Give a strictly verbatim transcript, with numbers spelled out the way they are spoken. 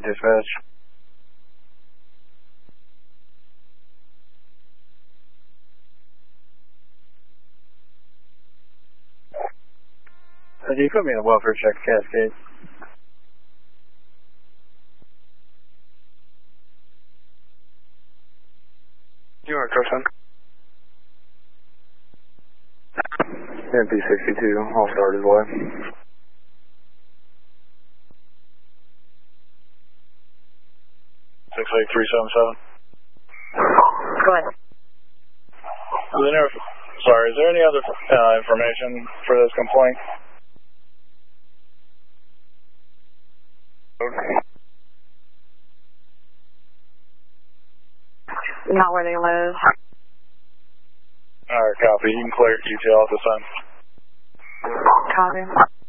dispatch. Can you put me in a welfare check, Cascade? You are, Coach. M P sixty-two, all started away. six eight three seven seven. Go ahead. Is there, sorry, is there any other uh, information for this complaint? Not where they live. Alright, copy. You can clear detail at this time. Copy.